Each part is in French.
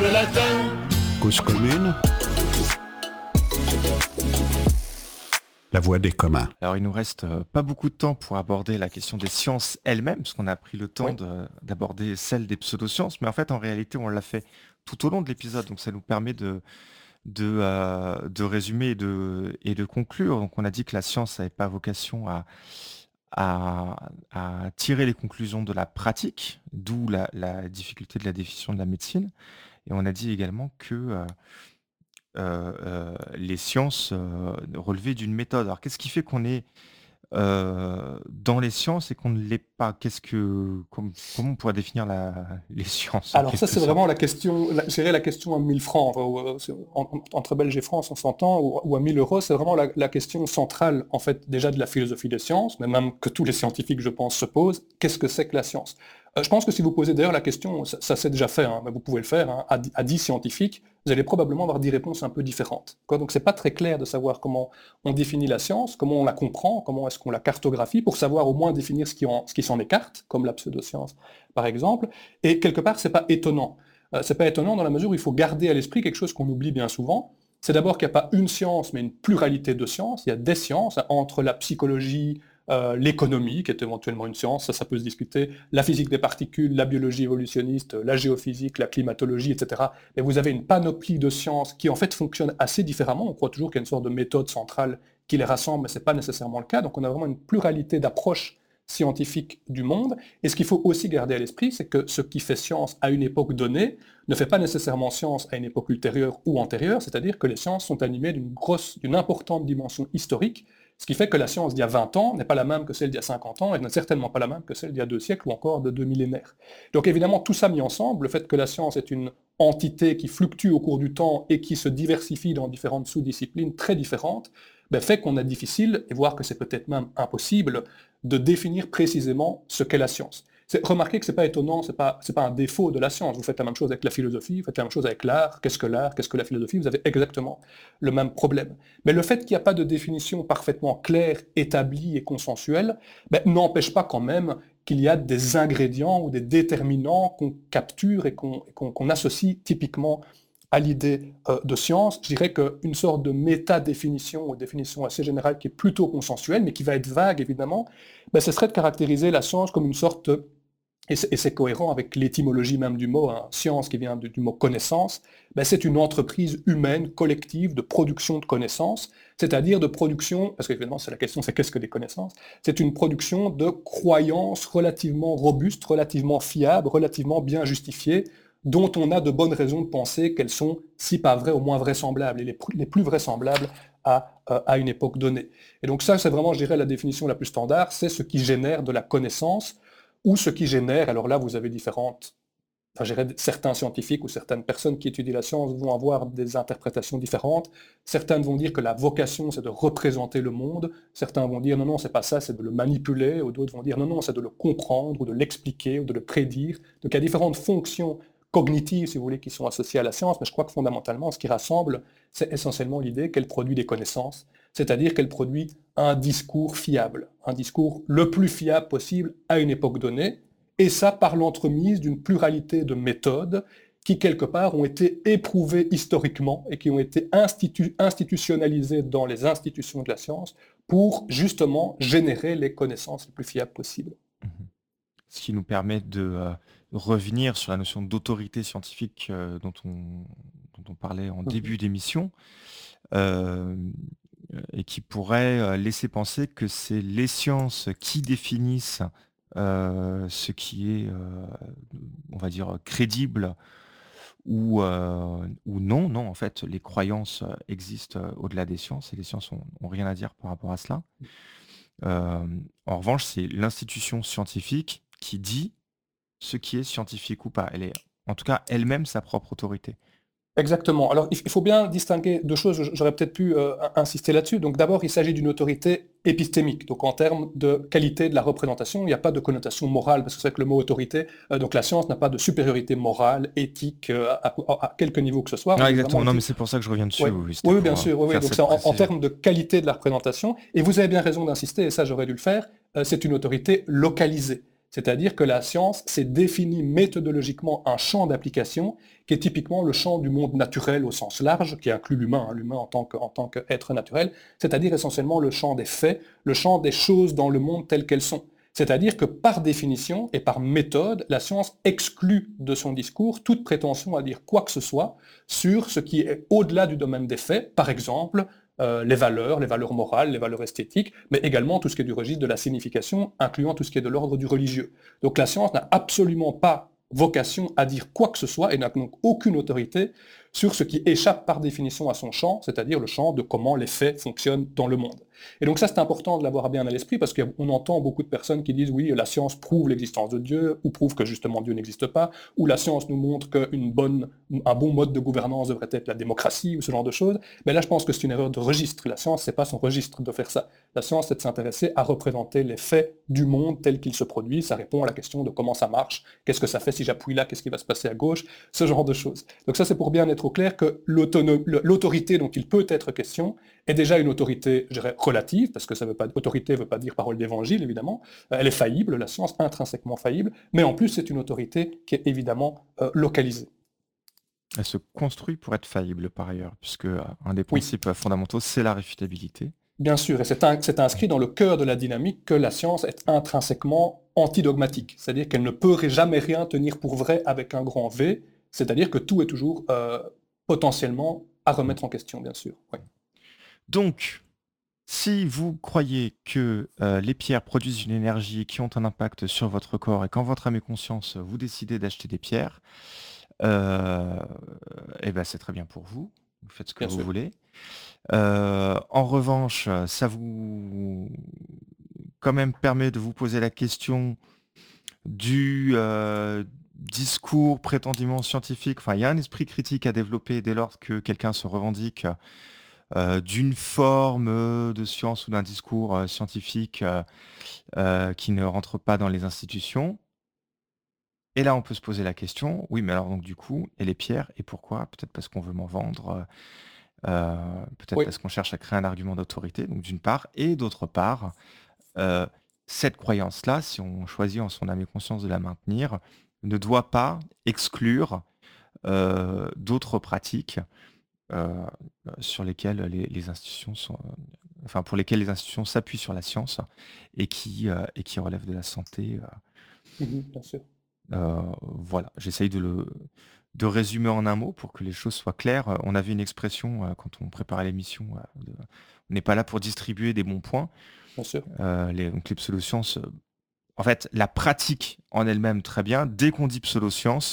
le latin. Cause commune. La voie des communs. Alors il nous reste pas beaucoup de temps pour aborder la question des sciences elles-mêmes, parce qu'on a pris le temps d'aborder celle des pseudosciences, mais en fait en réalité on l'a fait tout au long de l'épisode, donc ça nous permet de résumer et de conclure. Donc on a dit que la science n'avait pas vocation à tirer les conclusions de la pratique, d'où la difficulté de la définition de la médecine, et on a dit également que les sciences relevaient d'une méthode. Alors qu'est-ce qui fait qu'on est dans les sciences et qu'on ne l'est pas? Comment on pourrait définir les sciences? Alors ça, c'est vraiment la question, je dirais la question à 1000 francs, entre Belge et France, on s'entend, ou à 1000 euros, c'est vraiment la question centrale, en fait, déjà de la philosophie des sciences, mais même que tous les scientifiques, je pense, se posent. Qu'est-ce que c'est que la science? Je pense que si vous posez d'ailleurs la question, ça s'est déjà fait, mais vous pouvez le faire, à 10 scientifiques, vous allez probablement avoir 10 réponses un peu différentes. Donc c'est pas très clair de savoir comment on définit la science, comment on la comprend, comment est-ce qu'on la cartographie, pour savoir au moins définir ce qui s'en écarte, comme la pseudoscience par exemple. Et quelque part, c'est pas étonnant. C'est pas étonnant dans la mesure où il faut garder à l'esprit quelque chose qu'on oublie bien souvent. C'est d'abord qu'il n'y a pas une science, mais une pluralité de sciences. Il y a des sciences, entre la psychologie, l'économie, qui est éventuellement une science, ça peut se discuter, la physique des particules, la biologie évolutionniste, la géophysique, la climatologie, etc. Mais vous avez une panoplie de sciences qui en fait fonctionnent assez différemment. On croit toujours qu'il y a une sorte de méthode centrale qui les rassemble, mais ce n'est pas nécessairement le cas. Donc on a vraiment une pluralité d'approches scientifiques du monde. Et ce qu'il faut aussi garder à l'esprit, c'est que ce qui fait science à une époque donnée ne fait pas nécessairement science à une époque ultérieure ou antérieure, c'est-à-dire que les sciences sont animées d'une importante dimension historique, ce qui fait que la science d'il y a 20 ans n'est pas la même que celle d'il y a 50 ans, et n'est certainement pas la même que celle d'il y a 2 siècles ou encore de 2 millénaires. Donc évidemment, tout ça mis ensemble, le fait que la science est une entité qui fluctue au cours du temps et qui se diversifie dans différentes sous-disciplines très différentes, fait qu'on est difficile, et voire que c'est peut-être même impossible, de définir précisément ce qu'est la science. Remarquez que ce n'est pas étonnant, ce n'est pas un défaut de la science. Vous faites la même chose avec la philosophie, vous faites la même chose avec l'art. Qu'est-ce que la philosophie? Vous avez exactement le même problème. Mais le fait qu'il n'y a pas de définition parfaitement claire, établie et consensuelle, n'empêche pas quand même qu'il y a des ingrédients ou des déterminants qu'on capture et qu'on associe typiquement à l'idée de science. Je dirais qu'une sorte de méta-définition, ou définition assez générale qui est plutôt consensuelle, mais qui va être vague évidemment, ce serait de caractériser la science comme une sorte... Et c'est cohérent avec l'étymologie même du mot, science qui vient du mot connaissance, c'est une entreprise humaine, collective, de production de connaissances, c'est-à-dire de production, parce qu'évidemment la question c'est qu'est-ce que des connaissances, c'est une production de croyances relativement robustes, relativement fiables, relativement bien justifiées, dont on a de bonnes raisons de penser qu'elles sont, si pas vraies, au moins vraisemblables, et les plus vraisemblables à une époque donnée. Et donc ça, c'est vraiment, je dirais, la définition la plus standard, c'est ce qui génère de la connaissance, ou ce qui génère, alors là vous avez certains scientifiques ou certaines personnes qui étudient la science vont avoir des interprétations différentes. Certains vont dire que la vocation c'est de représenter le monde, certains vont dire non, c'est pas ça, c'est de le manipuler, ou d'autres vont dire non, c'est de le comprendre, ou de l'expliquer, ou de le prédire. Donc il y a différentes fonctions cognitives, si vous voulez, qui sont associées à la science, mais je crois que fondamentalement, ce qui rassemble, c'est essentiellement l'idée qu'elle produit des connaissances, c'est-à-dire qu'elle produit un discours fiable, un discours le plus fiable possible à une époque donnée, et ça par l'entremise d'une pluralité de méthodes qui, quelque part, ont été éprouvées historiquement et qui ont été institutionnalisées dans les institutions de la science pour, justement, générer les connaissances les plus fiables possibles. Ce qui nous permet de revenir sur la notion d'autorité scientifique dont on parlait en début d'émission, et qui pourrait laisser penser que c'est les sciences qui définissent ce qui est, on va dire, crédible ou non. Non, en fait, les croyances existent au-delà des sciences et les sciences ont rien à dire par rapport à cela. En revanche, c'est l'institution scientifique qui dit ce qui est scientifique ou pas. Elle est, en tout cas, elle-même sa propre autorité. Exactement. Alors, il faut bien distinguer deux choses, j'aurais peut-être pu insister là-dessus. Donc d'abord, il s'agit d'une autorité épistémique, donc en termes de qualité de la représentation, il n'y a pas de connotation morale, parce que c'est vrai que le mot autorité, donc la science n'a pas de supériorité morale, éthique, à quelque niveau que ce soit. Non, exactement, non, mais c'est pour ça que je reviens dessus. Oui, bien sûr, donc c'est en termes de qualité de la représentation, et vous avez bien raison d'insister, et ça j'aurais dû le faire, c'est une autorité localisée. C'est-à-dire que la science s'est définie méthodologiquement un champ d'application qui est typiquement le champ du monde naturel au sens large, qui inclut l'humain, l'humain en tant qu'être naturel, c'est-à-dire essentiellement le champ des faits, le champ des choses dans le monde telles qu'elles sont. C'est-à-dire que par définition et par méthode, la science exclut de son discours toute prétention à dire quoi que ce soit sur ce qui est au-delà du domaine des faits, par exemple les valeurs morales, les valeurs esthétiques, mais également tout ce qui est du registre de la signification, incluant tout ce qui est de l'ordre du religieux. Donc la science n'a absolument pas vocation à dire quoi que ce soit et n'a donc aucune autorité sur ce qui échappe par définition à son champ, c'est-à-dire le champ de comment les faits fonctionnent dans le monde. Et donc ça, c'est important de l'avoir bien à l'esprit, parce qu'on entend beaucoup de personnes qui disent « oui, la science prouve l'existence de Dieu », ou prouve que justement Dieu n'existe pas, ou la science nous montre qu'un bon mode de gouvernance devrait être la démocratie, ou ce genre de choses. Mais là, je pense que c'est une erreur de registre. La science, c'est pas son registre de faire ça. La science, c'est de s'intéresser à représenter les faits du monde tels qu'ils se produisent. Ça répond à la question de comment ça marche, qu'est-ce que ça fait si j'appuie là, qu'est-ce qui va se passer à gauche, ce genre de choses. Donc ça, c'est pour bien être au clair que l'autorité dont il peut être question est déjà une autorité, je dirais, relative, parce que autorité ne veut pas dire parole d'évangile, évidemment. Elle est faillible, la science intrinsèquement faillible, mais en plus, c'est une autorité qui est évidemment localisée. Elle se construit pour être faillible, par ailleurs, puisque un des principes fondamentaux, c'est la réfutabilité. Bien sûr, et c'est inscrit dans le cœur de la dynamique que la science est intrinsèquement antidogmatique, c'est-à-dire qu'elle ne peut jamais rien tenir pour vrai avec un grand V, c'est-à-dire que tout est toujours potentiellement à remettre en question, bien sûr. Oui. Donc, si vous croyez que les pierres produisent une énergie qui ont un impact sur votre corps et qu'en votre âme et conscience, vous décidez d'acheter des pierres, eh ben c'est très bien pour vous. Vous faites ce que vous voulez. En revanche, ça vous quand même permet de vous poser la question du discours prétendument scientifique. Enfin, il y a un esprit critique à développer dès lors que quelqu'un se revendique d'une forme de science ou d'un discours scientifique qui ne rentre pas dans les institutions. Et là, on peut se poser la question, oui, mais alors donc du coup, et les pierres, et pourquoi? Peut-être parce qu'on veut m'en vendre, peut-être parce qu'on cherche à créer un argument d'autorité, donc d'une part, et d'autre part, cette croyance-là, si on choisit en son âme et conscience de la maintenir, ne doit pas exclure d'autres pratiques sur lesquelles les institutions sont, enfin pour lesquelles les institutions s'appuient sur la science et qui relèvent de la santé. Bien sûr. Voilà, j'essaye de résumer en un mot pour que les choses soient claires. On avait une expression quand on préparait l'émission, on n'est pas là pour distribuer des bons points. Bien sûr. Donc les pseudosciences, en fait, la pratique en elle-même, très bien. Dès qu'on dit pseudosciences,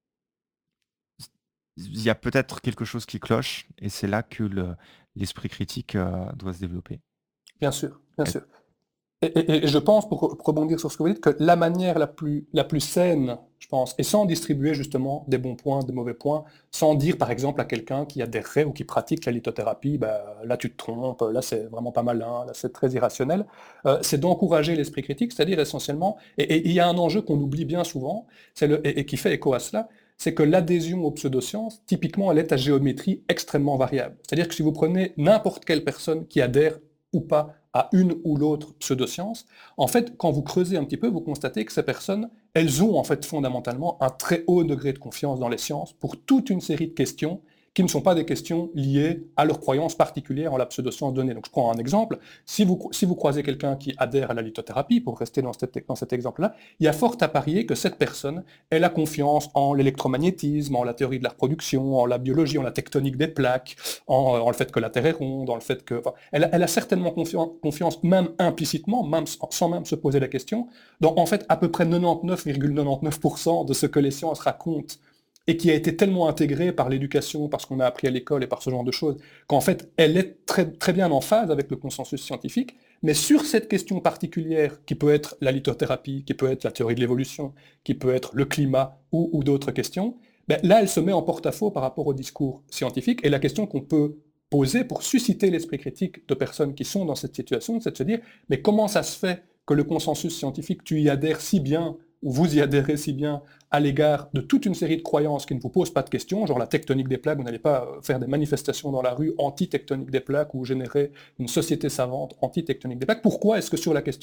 il y a peut-être quelque chose qui cloche, et c'est là que l'esprit critique doit se développer. Bien sûr, bien sûr. Et je pense, pour rebondir sur ce que vous dites, que la manière la plus saine, je pense, et sans distribuer justement des bons points, des mauvais points, sans dire par exemple à quelqu'un qui adhérerait ou qui pratique la lithothérapie, là tu te trompes, là c'est vraiment pas malin, là c'est très irrationnel, c'est d'encourager l'esprit critique, c'est-à-dire essentiellement, et il y a un enjeu qu'on oublie bien souvent, et qui fait écho à cela, c'est que l'adhésion aux pseudosciences, typiquement, elle est à géométrie extrêmement variable. C'est-à-dire que si vous prenez n'importe quelle personne qui adhère ou pas à une ou l'autre pseudoscience, en fait, quand vous creusez un petit peu, vous constatez que ces personnes, elles ont en fait fondamentalement un très haut degré de confiance dans les sciences pour toute une série de questions qui ne sont pas des questions liées à leurs croyances particulières en la pseudoscience donnée. Donc je prends un exemple, si vous croisez quelqu'un qui adhère à la lithothérapie, pour rester dans cet exemple-là, il y a fort à parier que cette personne, elle a confiance en l'électromagnétisme, en la théorie de la reproduction, en la biologie, en la tectonique des plaques, en le fait que la Terre est ronde, en le fait que... Enfin, elle a certainement confiance, même implicitement, même sans même se poser la question, dans en fait à peu près 99,99% de ce que les sciences racontent et qui a été tellement intégrée par l'éducation, par ce qu'on a appris à l'école et par ce genre de choses, qu'en fait, elle est très, très bien en phase avec le consensus scientifique, mais sur cette question particulière, qui peut être la lithothérapie, qui peut être la théorie de l'évolution, qui peut être le climat ou d'autres questions, là, elle se met en porte-à-faux par rapport au discours scientifique, et la question qu'on peut poser pour susciter l'esprit critique de personnes qui sont dans cette situation, c'est de se dire, mais comment ça se fait que le consensus scientifique, tu y adhères si bien, ou vous y adhérez si bien à l'égard de toute une série de croyances qui ne vous posent pas de questions, genre la tectonique des plaques, vous n'allez pas faire des manifestations dans la rue anti-tectonique des plaques ou générer une société savante anti-tectonique des plaques. Pourquoi est-ce que sur la question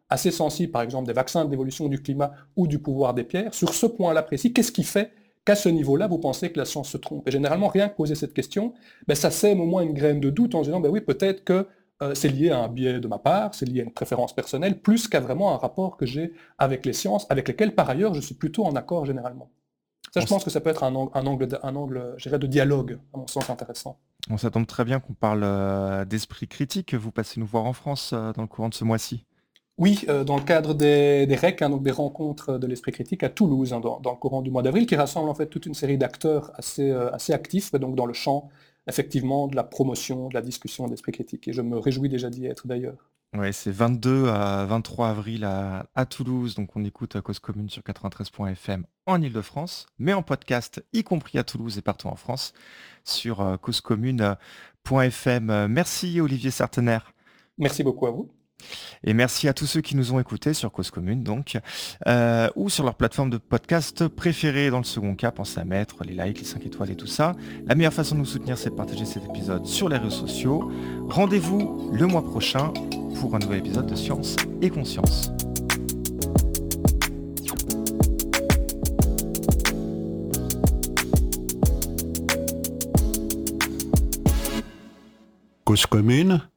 assez sensible, par exemple des vaccins, de l'évolution du climat ou du pouvoir des pierres, sur ce point-là précis, qu'est-ce qui fait qu'à ce niveau-là, vous pensez que la science se trompe? Et généralement, rien que poser cette question, ça sème au moins une graine de doute en se disant, oui, peut-être que c'est lié à un biais de ma part, c'est lié à une préférence personnelle, plus qu'à vraiment un rapport que j'ai avec les sciences, avec lesquelles, par ailleurs, je suis plutôt en accord généralement. Ça, je pense que ça peut être un angle, je dirais, de dialogue, à mon sens, intéressant. Bon, ça tombe très bien qu'on parle d'esprit critique. Vous passez nous voir en France dans le courant de ce mois-ci. Oui, dans le cadre des REC, donc des rencontres de l'esprit critique à Toulouse, dans le courant du mois d'avril, qui rassemble en fait toute une série d'acteurs assez actifs, donc dans le champ, effectivement, de la promotion, de la discussion de l'esprit critique. Et je me réjouis déjà d'y être d'ailleurs. Ouais, c'est 22 à 23 avril à Toulouse, donc on écoute Cause Commune sur 93.fm en Ile-de-France, mais en podcast, y compris à Toulouse et partout en France, sur causecommune.fm. Merci Olivier Sartener. Merci beaucoup à vous. Et merci à tous ceux qui nous ont écoutés sur Cause Commune, donc, ou sur leur plateforme de podcast préférée. Dans le second cas, pensez à mettre les likes, les 5 étoiles et tout ça. La meilleure façon de nous soutenir, c'est de partager cet épisode sur les réseaux sociaux. Rendez-vous le mois prochain pour un nouvel épisode de Science et Conscience. Cause commune